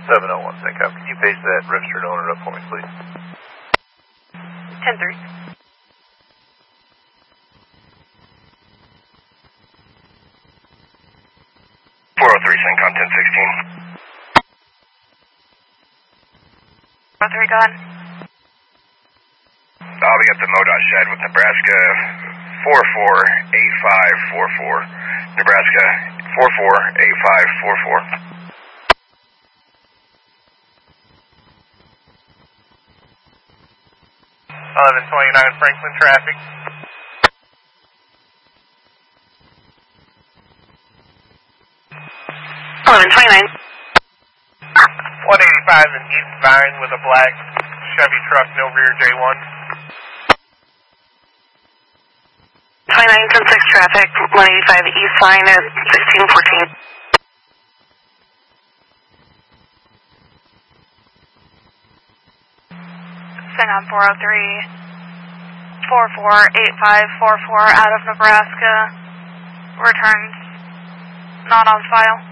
701 CENTCOM. Can you paste that registered owner up for me, please? 10-3. 403 CENTCOM 1016. 403, go ahead. We got the MoDOT shed with Nebraska 448544. Nebraska 448544. 1129 Franklin traffic. $11.29. 185 in East Vine with a black Chevy truck, no rear J1. 29-10-6 traffic, 185 East Vine at 1614. CENTCOM 403, 448544 out of Nebraska. Returns not on file.